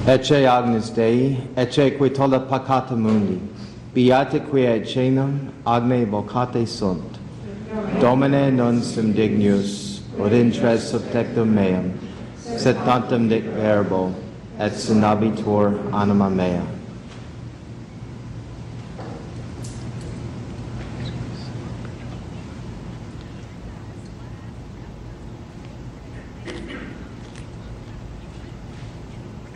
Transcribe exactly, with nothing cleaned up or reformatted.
Ecce Agnus Dei, ecce qui tollat peccata mundi, beata qui et cenum, agne vocate sunt. Domine non sum dignus, ut intres subtectum meum, sed tantum dic verbo, et sunabitur anima mea.